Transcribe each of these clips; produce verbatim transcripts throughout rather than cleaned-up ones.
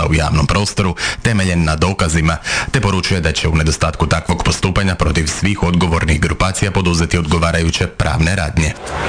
u javnom prostoru temeljen na dokazima, te poručuje da će u nedostatku takvog postupanja protiv svih odgovornih grupacija poduzeti odgovarajuće pravne radnje.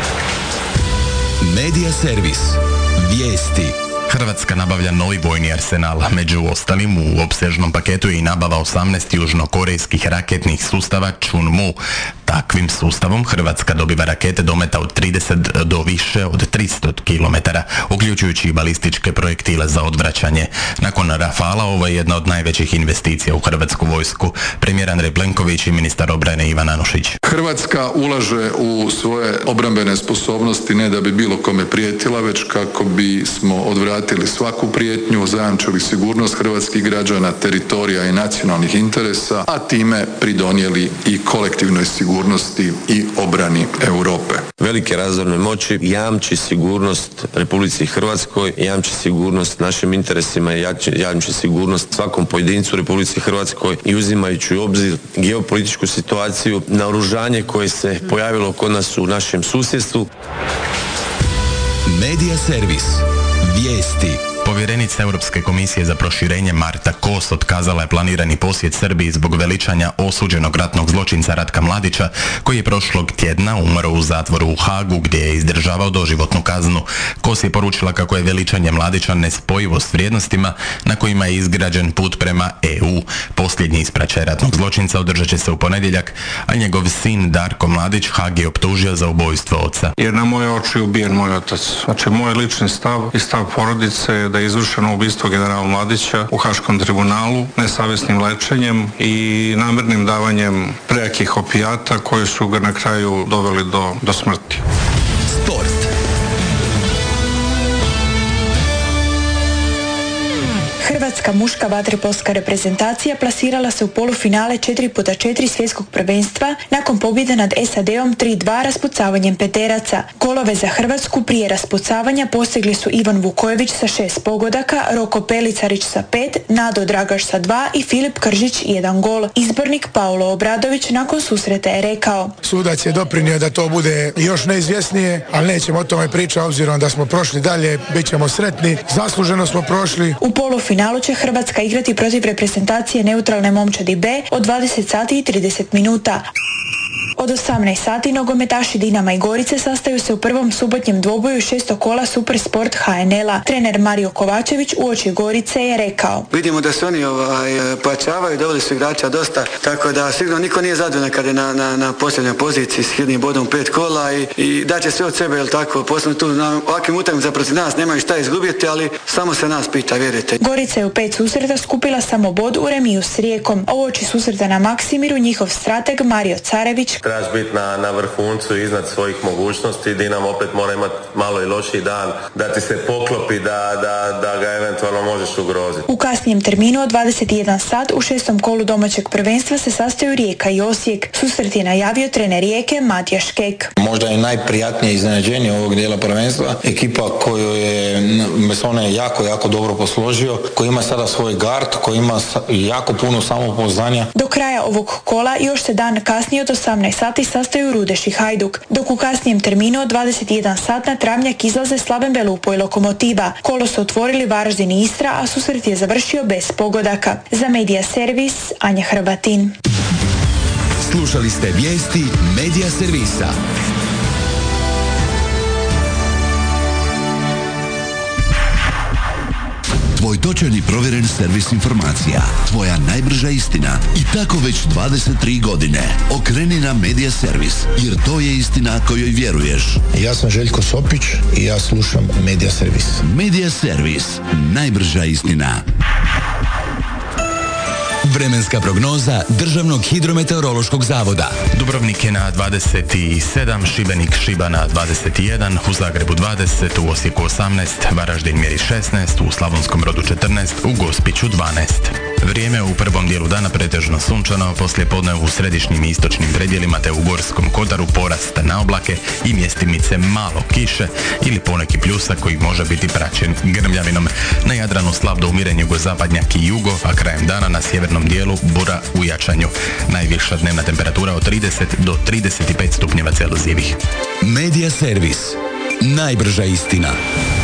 Medija servis. Vijesti. Hrvatska nabavlja novi vojni arsenal. Među ostalim u opsežnom paketu je i nabava osamnaest južnokorejskih raketnih sustava Chunmu. Takvim sustavom Hrvatska dobiva rakete dometa od trideset do više od tristo kilometara, uključujući i balističke projektile za odvraćanje. Nakon Rafala, ovo je jedna od najvećih investicija u hrvatsku vojsku. Premijer Andrej Plenković i ministar obrane Ivan Anušić. Hrvatska ulaže u svoje obrambene sposobnosti ne da bi bilo kome prijetila, već kako bismo odvratili svaku prijetnju, zajamčili sigurnost hrvatskih građana, teritorija i nacionalnih interesa, a time pridonijeli i kolektivnoj sigurnosti i obrani Europe. Velike razorne moći jamči sigurnost Republici Hrvatskoj, jamči sigurnost našim interesima i jamči sigurnost svakom pojedincu u Republici Hrvatskoj i uzimajući u obzir geopolitičku situaciju, naoružanje koje se pojavilo kod nas u našem susjedstvu. Medija servis. Vijesti. Povjerenica Europske komisije za proširenje Marta Kos otkazala je planirani posjet Srbiji zbog veličanja osuđenog ratnog zločinca Ratka Mladića, koji je prošlog tjedna umro u zatvoru u Hagu gdje je izdržavao doživotnu kaznu. Kos je poručila kako je veličanje Mladića nespojivo s vrijednostima na kojima je izgrađen put prema E U. Posljednji ispraćaj ratnog zločinca održat će se u ponedjeljak, a njegov sin Darko Mladić Hag je optužio za ubojstvo oca. Jer na moje oči ubijen moj otac. Znači, moj lični stav i stav porodice je da je izvršeno ubistvo generala Mladića u Haškom tribunalu nesavjesnim lečenjem i namjernim davanjem prejakih opijata koji su ga na kraju doveli do, do smrti. Sport. Hrvatska muška vaterpolska reprezentacija plasirala se u polufinale četiri puta četiri svjetskog prvenstva nakon pobjede nad S A D-om tri dva raspucavanjem peteraca. Golove za Hrvatsku prije raspucavanja postigli su Ivan Vukojević sa šest pogodaka, Roko Pelicarić sa pet, Nado Dragaš sa dva i Filip Kržić jedan gol. Izbornik Paulo Obradović nakon susreta je rekao: Sudac je doprinio da to bude još neizvjesnije, ali nećemo o tome pričati obzirom da smo prošli dalje, bit ćemo sretni, zasluženo smo prošli. U polufinalu finalu će Hrvatska igrati protiv reprezentacije neutralne momčadi B od dvadeset sati i trideset minuta. Od osamnaest sati nogometaši Dinama i Gorice sastaju se u prvom subotnjem dvoboju šestog kola Supersport H N L-a. Trener Mario Kovačević uoči Gorice je rekao: Vidimo da se oni ovaj, pojačavaju, doveli su igrača dosta, tako da sigurno niko nije zadovoljan kad je na, na, na posljednjoj poziciji s jednim bodom pet kola i, i daće sve od sebe, jel tako? Posebno tu na ovakvim utakmicama protiv nas nemaju šta izgubiti, ali samo se nas pita, vjerujte. Gorica je u pet susreta skupila samo bod u remiju s Rijekom, a uoči susreta na Maksimiru njihov strateg Mario Carević: trebaš biti na, na vrhuncu iznad svojih mogućnosti. Dinamo opet mora imati malo i lošiji dan da ti se poklopi da, da, da ga eventualno možeš ugroziti. U kasnijem terminu od dvadeset jedan sat u šestom kolu domaćeg prvenstva se sastaju Rijeka i Osijek. Susret je najavio trener Rijeke Matija Škek. Možda je najprijatnije iznenađenje ovog dijela prvenstva ekipa koju je Mesone jako, jako dobro posložio, koji ima sada svoj gard, koji ima jako puno samopouzdanja. Do kraja ovog kola još se dan kasnije od osamnaest sati sastaju Rudeš i Hajduk, dok u kasnijem terminu od dvadeset jedan sat na travnjak izlaze Slaven Belupo i Lokomotiva. Kolo su otvorili Varaždin i Istra, a susret je završio bez pogodaka. Za Medija servis, Anja Hrvatin. Slušali ste vijesti Medija servisa. Tvoj točan i provjeren servis informacija. Tvoja najbrža istina. I tako već dvadeset tri godine. Okreni na Medija servis, jer to je istina kojoj vjeruješ. Ja sam Željko Sopić i ja slušam Medija servis. Medija servis. Najbrža istina. Vremenska prognoza Državnog hidrometeorološkog zavoda. Dubrovnik je na dvadeset sedam, Šibenik Šiba na dvadeset jedan, u Zagrebu dvadeset, u Osijeku osamnaest, Varaždin mjeri šesnaest, u Slavonskom Brodu četrnaest, u Gospiću dvanaest. Vrijeme u prvom dijelu dana pretežno sunčano, poslije podne u središnjim i istočnim predjelima te u Gorskom kotaru porast na oblake i mjestimice malo kiše ili poneki pljusak koji može biti praćen grmljavinom. Na Jadranu slab do umiren jugozapadnjak i jugo, a krajem dana na sjevernom dijelu bura u jačanju. Najviša dnevna temperatura od trideset do trideset pet stupnjeva celzijevih. Medija servis. Najbrža istina.